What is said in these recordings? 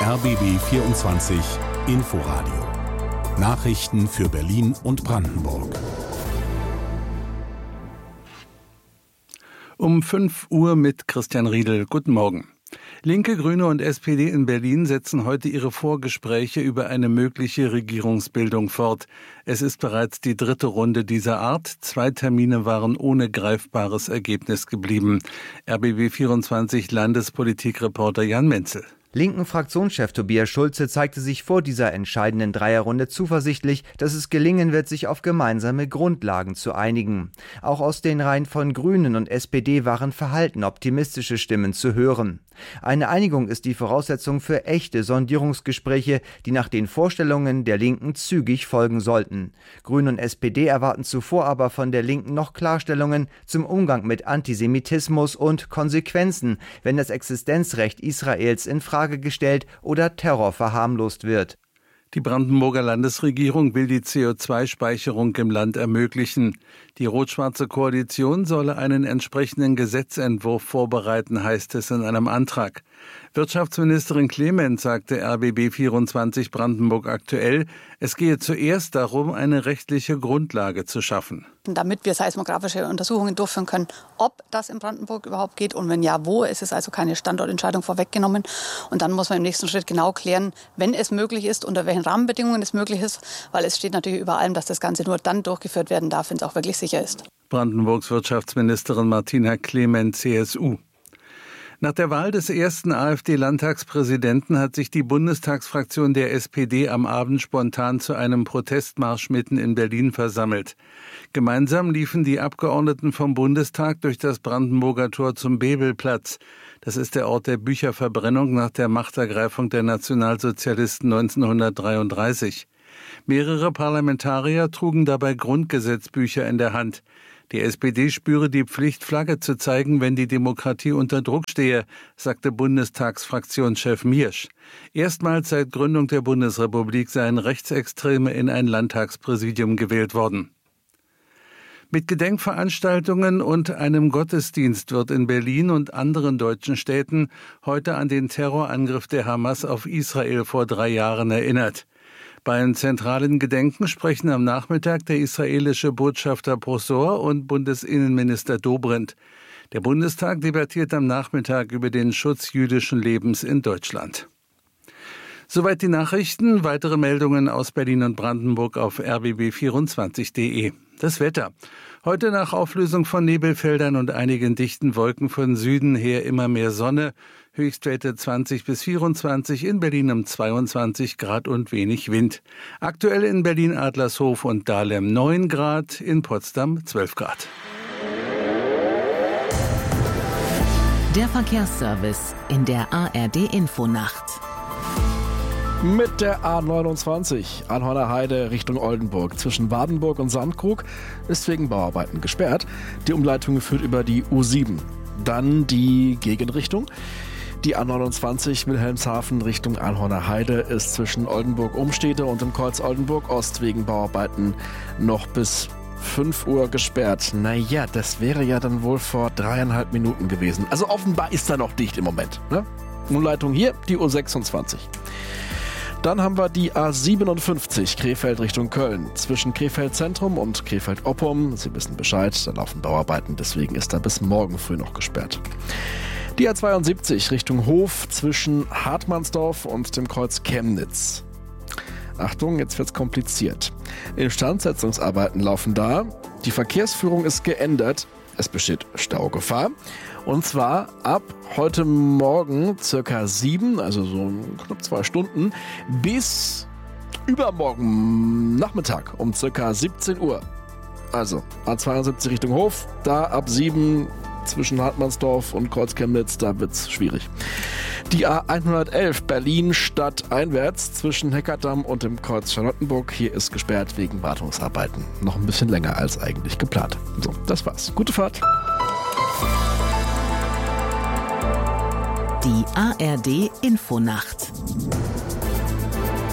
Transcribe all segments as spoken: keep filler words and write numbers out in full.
R B B vierundzwanzig Inforadio. Nachrichten für Berlin und Brandenburg. Um fünf Uhr mit Christian Riedel. Guten Morgen. Linke, Grüne und S P D in Berlin setzen heute ihre Vorgespräche über eine mögliche Regierungsbildung fort. Es ist bereits die dritte Runde dieser Art. Zwei Termine waren ohne greifbares Ergebnis geblieben. R B B vierundzwanzig Landespolitikreporter Jan Menzel. Linken Fraktionschef Tobias Schulze zeigte sich vor dieser entscheidenden Dreierrunde zuversichtlich, dass es gelingen wird, sich auf gemeinsame Grundlagen zu einigen. Auch aus den Reihen von Grünen und S P D waren verhalten optimistische Stimmen zu hören. Eine Einigung ist die Voraussetzung für echte Sondierungsgespräche, die nach den Vorstellungen der Linken zügig folgen sollten. Grüne und S P D erwarten zuvor aber von der Linken noch Klarstellungen zum Umgang mit Antisemitismus und Konsequenzen, wenn das Existenzrecht Israels in Frage gestellt oder Terror verharmlost wird. Die Brandenburger Landesregierung will die C O zwei Speicherung im Land ermöglichen. Die rot-schwarze Koalition solle einen entsprechenden Gesetzentwurf vorbereiten, heißt es in einem Antrag. Wirtschaftsministerin Clement sagte R B B vierundzwanzig Brandenburg aktuell, es gehe zuerst darum, eine rechtliche Grundlage zu schaffen. Damit wir seismografische Untersuchungen durchführen können, ob das in Brandenburg überhaupt geht und wenn ja, wo. Es ist also keine Standortentscheidung vorweggenommen. Und dann muss man im nächsten Schritt genau klären, wenn es möglich ist, unter welchen Rahmenbedingungen es möglich ist, weil es steht natürlich über allem, dass das Ganze nur dann durchgeführt werden darf, wenn es auch wirklich sicher ist. Brandenburgs Wirtschaftsministerin Martina Clement, C S U. Nach der Wahl des ersten AfD-Landtagspräsidenten hat sich die Bundestagsfraktion der S P D am Abend spontan zu einem Protestmarsch mitten in Berlin versammelt. Gemeinsam liefen die Abgeordneten vom Bundestag durch das Brandenburger Tor zum Bebelplatz. Das ist der Ort der Bücherverbrennung nach der Machtergreifung der Nationalsozialisten neunzehnhundertdreiunddreißig. Mehrere Parlamentarier trugen dabei Grundgesetzbücher in der Hand. Die S P D spüre die Pflicht, Flagge zu zeigen, wenn die Demokratie unter Druck stehe, sagte Bundestagsfraktionschef Miersch. Erstmals seit Gründung der Bundesrepublik seien Rechtsextreme in ein Landtagspräsidium gewählt worden. Mit Gedenkveranstaltungen und einem Gottesdienst wird in Berlin und anderen deutschen Städten heute an den Terrorangriff der Hamas auf Israel vor drei Jahren erinnert. Beim zentralen Gedenken sprechen am Nachmittag der israelische Botschafter Prosor und Bundesinnenminister Dobrindt. Der Bundestag debattiert am Nachmittag über den Schutz jüdischen Lebens in Deutschland. Soweit die Nachrichten. Weitere Meldungen aus Berlin und Brandenburg auf r b b vierundzwanzig punkt d e. Das Wetter. Heute nach Auflösung von Nebelfeldern und einigen dichten Wolken von Süden her immer mehr Sonne. Höchstwerte zwanzig bis vierundzwanzig, in Berlin um zweiundzwanzig Grad und wenig Wind. Aktuell in Berlin Adlershof und Dahlem neun Grad, in Potsdam zwölf Grad. Der Verkehrsservice in der A R D-Infonacht. Mit der A neunundzwanzig Anhorner Heide Richtung Oldenburg zwischen Wardenburg und Sandkrug ist wegen Bauarbeiten gesperrt. Die Umleitung führt über die U sieben. Dann die Gegenrichtung. Die A neunundzwanzig Wilhelmshaven Richtung Anhorner Heide ist zwischen Oldenburg-Umstede und dem Kreuz Oldenburg-Ost wegen Bauarbeiten noch bis fünf Uhr gesperrt. Naja, das wäre ja dann wohl vor dreieinhalb Minuten gewesen. Also offenbar ist da noch dicht im Moment. Ne? Umleitung hier, die U sechsundzwanzig. Dann haben wir die A siebenundfünfzig Krefeld Richtung Köln. Zwischen Krefeld Zentrum und Krefeld Oppum. Sie wissen Bescheid, da laufen Bauarbeiten, deswegen ist da bis morgen früh noch gesperrt. Die A zweiundsiebzig Richtung Hof zwischen Hartmannsdorf und dem Kreuz Chemnitz. Achtung, jetzt wird's kompliziert. Instandsetzungsarbeiten laufen da. Die Verkehrsführung ist geändert. Es besteht Staugefahr. Und zwar ab heute Morgen circa sieben, also so knapp zwei Stunden, bis übermorgen Nachmittag um circa siebzehn Uhr. Also A zweiundsiebzig Richtung Hof, da ab sieben zwischen Hartmannsdorf und Kreuz Chemnitz, da wird's schwierig. Die A hundertelf Berlin stadteinwärts zwischen Heckerdamm und dem Kreuz Charlottenburg. Hier ist gesperrt wegen Wartungsarbeiten. Noch ein bisschen länger als eigentlich geplant. So, das war's. Gute Fahrt. Die A R D-Infonacht.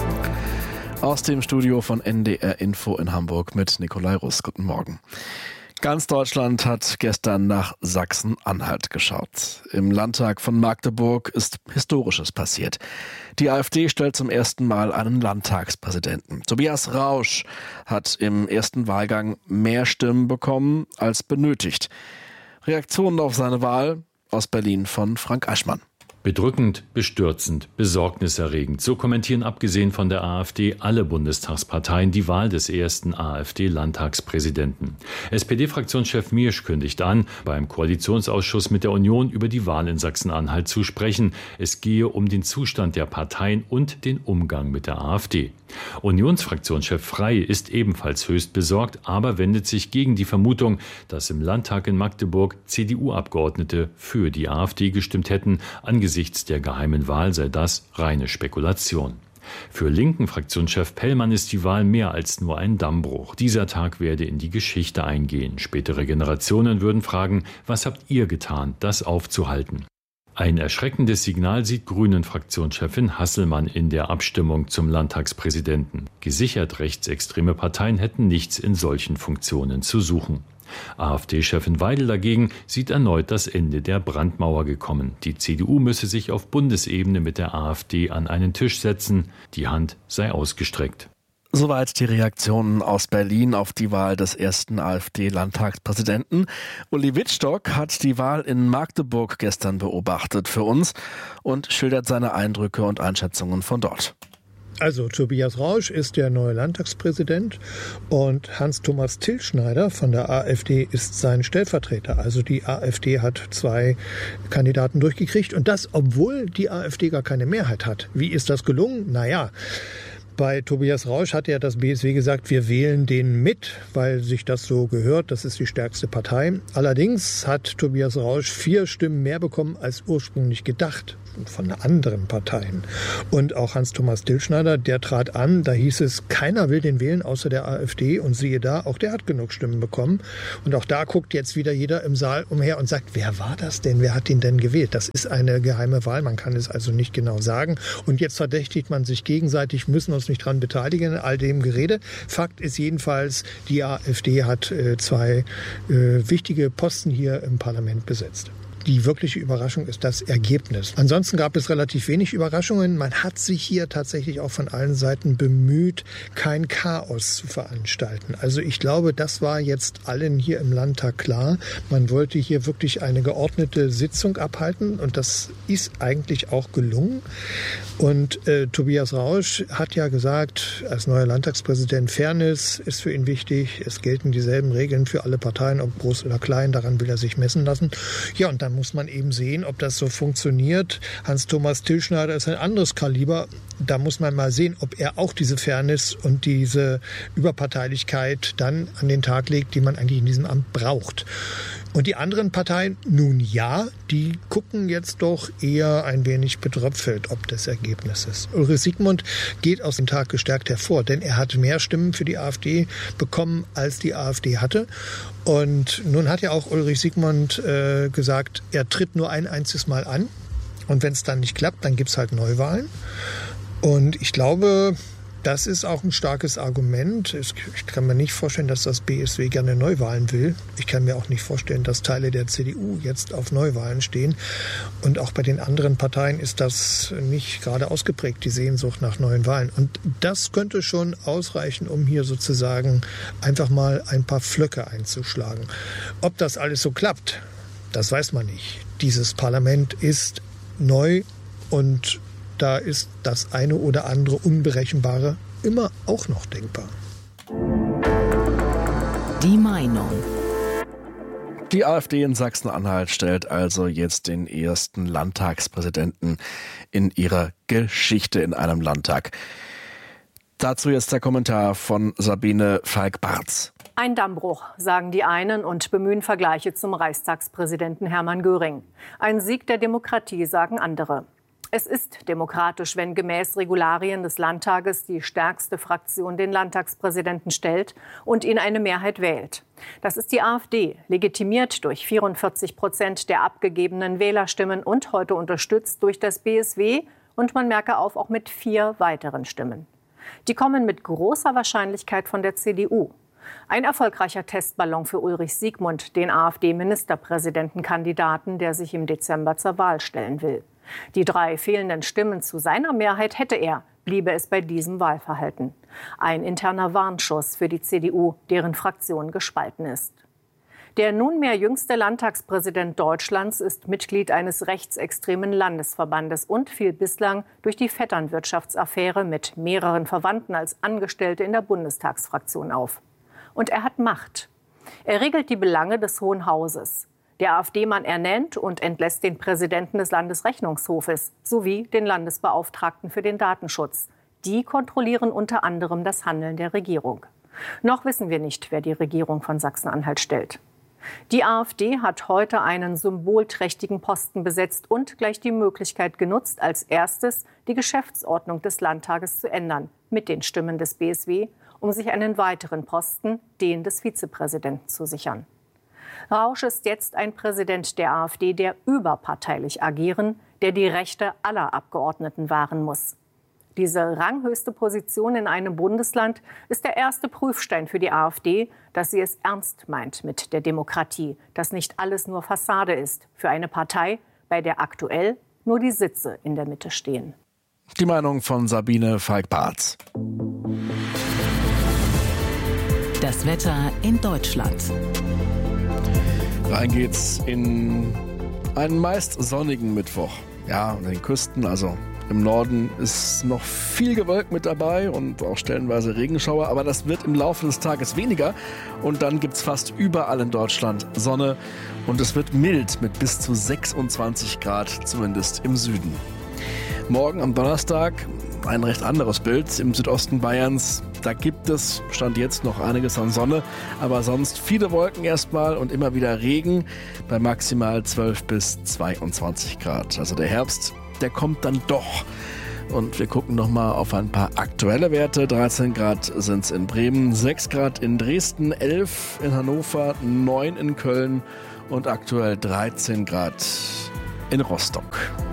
Aus dem Studio von N D R Info in Hamburg mit Nikolai Russ. Guten Morgen. Ganz Deutschland hat gestern nach Sachsen-Anhalt geschaut. Im Landtag von Magdeburg ist Historisches passiert. Die AfD stellt zum ersten Mal einen Landtagspräsidenten. Tobias Rausch hat im ersten Wahlgang mehr Stimmen bekommen als benötigt. Reaktionen auf seine Wahl aus Berlin von Frank Eichmann. Bedrückend, bestürzend, besorgniserregend. So kommentieren abgesehen von der AfD alle Bundestagsparteien die Wahl des ersten AfD-Landtagspräsidenten. S P D-Fraktionschef Miersch kündigt an, beim Koalitionsausschuss mit der Union über die Wahl in Sachsen-Anhalt zu sprechen. Es gehe um den Zustand der Parteien und den Umgang mit der AfD. Unionsfraktionschef Frey ist ebenfalls höchst besorgt, aber wendet sich gegen die Vermutung, dass im Landtag in Magdeburg C D U-Abgeordnete für die AfD gestimmt hätten. Angesichts der geheimen Wahl sei das reine Spekulation. Für linken Fraktionschef Pellmann ist die Wahl mehr als nur ein Dammbruch. Dieser Tag werde in die Geschichte eingehen. Spätere Generationen würden fragen, was habt ihr getan, das aufzuhalten? Ein erschreckendes Signal sieht Grünen-Fraktionschefin Hasselmann in der Abstimmung zum Landtagspräsidenten. Gesichert rechtsextreme Parteien hätten nichts in solchen Funktionen zu suchen. AfD-Chefin Weidel dagegen sieht erneut das Ende der Brandmauer gekommen. Die C D U müsse sich auf Bundesebene mit der AfD an einen Tisch setzen. Die Hand sei ausgestreckt. Soweit die Reaktionen aus Berlin auf die Wahl des ersten AfD-Landtagspräsidenten. Uli Wittstock hat die Wahl in Magdeburg gestern beobachtet für uns und schildert seine Eindrücke und Einschätzungen von dort. Also Tobias Rausch ist der neue Landtagspräsident und Hans-Thomas Tilschneider von der AfD ist sein Stellvertreter. Also die AfD hat zwei Kandidaten durchgekriegt und das, obwohl die AfD gar keine Mehrheit hat. Wie ist das gelungen? Naja, bei Tobias Rausch hat ja das B S W gesagt, wir wählen den mit, weil sich das so gehört. Das ist die stärkste Partei. Allerdings hat Tobias Rausch vier Stimmen mehr bekommen als ursprünglich gedacht von anderen Parteien. Und auch Hans-Thomas Tilschneider, der trat an, da hieß es, keiner will den wählen außer der AfD und siehe da, auch der hat genug Stimmen bekommen. Und auch da guckt jetzt wieder jeder im Saal umher und sagt, wer war das denn? Wer hat ihn denn gewählt? Das ist eine geheime Wahl, man kann es also nicht genau sagen. Und jetzt verdächtigt man sich gegenseitig, müssen uns nicht dran beteiligen in all dem Gerede. Fakt ist jedenfalls, die AfD hat äh, zwei äh, wichtige Posten hier im Parlament besetzt. Die wirkliche Überraschung ist das Ergebnis. Ansonsten gab es relativ wenig Überraschungen. Man hat sich hier tatsächlich auch von allen Seiten bemüht, kein Chaos zu veranstalten. Also ich glaube, das war jetzt allen hier im Landtag klar. Man wollte hier wirklich eine geordnete Sitzung abhalten und das ist eigentlich auch gelungen. Und äh, Tobias Rausch hat ja gesagt, als neuer Landtagspräsident, Fairness ist für ihn wichtig. Es gelten dieselben Regeln für alle Parteien, ob groß oder klein. Daran will er sich messen lassen. Ja, und dann muss man eben sehen, ob das so funktioniert. Hans-Thomas Tilschneider ist ein anderes Kaliber. Da muss man mal sehen, ob er auch diese Fairness und diese Überparteilichkeit dann an den Tag legt, die man eigentlich in diesem Amt braucht. Und die anderen Parteien, nun ja, die gucken jetzt doch eher ein wenig betröpfelt ob des Ergebnisses. Ulrich Siegmund geht aus dem Tag gestärkt hervor, denn er hat mehr Stimmen für die AfD bekommen, als die AfD hatte. Und nun hat ja auch Ulrich Siegmund äh, gesagt, er tritt nur ein einziges Mal an. Und wenn es dann nicht klappt, dann gibt es halt Neuwahlen. Und ich glaube, das ist auch ein starkes Argument. Ich kann mir nicht vorstellen, dass das B S W gerne Neuwahlen will. Ich kann mir auch nicht vorstellen, dass Teile der C D U jetzt auf Neuwahlen stehen. Und auch bei den anderen Parteien ist das nicht gerade ausgeprägt, die Sehnsucht nach neuen Wahlen. Und das könnte schon ausreichen, um hier sozusagen einfach mal ein paar Pflöcke einzuschlagen. Ob das alles so klappt, das weiß man nicht. Dieses Parlament ist neu und da ist das eine oder andere Unberechenbare immer auch noch denkbar. Die Meinung. Die AfD in Sachsen-Anhalt stellt also jetzt den ersten Landtagspräsidenten in ihrer Geschichte in einem Landtag. Dazu jetzt der Kommentar von Sabine Falk-Bartz. Ein Dammbruch, sagen die einen und bemühen Vergleiche zum Reichstagspräsidenten Hermann Göring. Ein Sieg der Demokratie, sagen andere. Es ist demokratisch, wenn gemäß Regularien des Landtages die stärkste Fraktion den Landtagspräsidenten stellt und ihn eine Mehrheit wählt. Das ist die AfD, legitimiert durch vierundvierzig Prozent der abgegebenen Wählerstimmen und heute unterstützt durch das B S W und man merke auf, auch mit vier weiteren Stimmen. Die kommen mit großer Wahrscheinlichkeit von der C D U. Ein erfolgreicher Testballon für Ulrich Siegmund, den AfD-Ministerpräsidentenkandidaten, der sich im Dezember zur Wahl stellen will. Die drei fehlenden Stimmen zu seiner Mehrheit hätte er, bliebe es bei diesem Wahlverhalten. Ein interner Warnschuss für die C D U, deren Fraktion gespalten ist. Der nunmehr jüngste Landtagspräsident Deutschlands ist Mitglied eines rechtsextremen Landesverbandes und fiel bislang durch die Vetternwirtschaftsaffäre mit mehreren Verwandten als Angestellte in der Bundestagsfraktion auf. Und er hat Macht. Er regelt die Belange des Hohen Hauses. Der AfD-Mann ernennt und entlässt den Präsidenten des Landesrechnungshofes sowie den Landesbeauftragten für den Datenschutz. Die kontrollieren unter anderem das Handeln der Regierung. Noch wissen wir nicht, wer die Regierung von Sachsen-Anhalt stellt. Die AfD hat heute einen symbolträchtigen Posten besetzt und gleich die Möglichkeit genutzt, als erstes die Geschäftsordnung des Landtages zu ändern, mit den Stimmen des B S W, um sich einen weiteren Posten, den des Vizepräsidenten, zu sichern. Rausch ist jetzt ein Präsident der AfD, der überparteilich agieren, der die Rechte aller Abgeordneten wahren muss. Diese ranghöchste Position in einem Bundesland ist der erste Prüfstein für die AfD, dass sie es ernst meint mit der Demokratie, dass nicht alles nur Fassade ist für eine Partei, bei der aktuell nur die Sitze in der Mitte stehen. Die Meinung von Sabine Falk-Barth. Das Wetter in Deutschland. Rein geht's in einen meist sonnigen Mittwoch. Ja, an den Küsten, also im Norden ist noch viel Gewölk mit dabei und auch stellenweise Regenschauer, aber das wird im Laufe des Tages weniger und dann gibt's fast überall in Deutschland Sonne und es wird mild mit bis zu sechsundzwanzig Grad, zumindest im Süden. Morgen am Donnerstag ein recht anderes Bild im Südosten Bayerns. Da gibt es, Stand jetzt, noch einiges an Sonne, aber sonst viele Wolken erstmal und immer wieder Regen bei maximal zwölf bis zweiundzwanzig Grad. Also der Herbst, der kommt dann doch. Und wir gucken nochmal auf ein paar aktuelle Werte. dreizehn Grad sind es in Bremen, sechs Grad in Dresden, elf in Hannover, neun in Köln und aktuell dreizehn Grad in Rostock.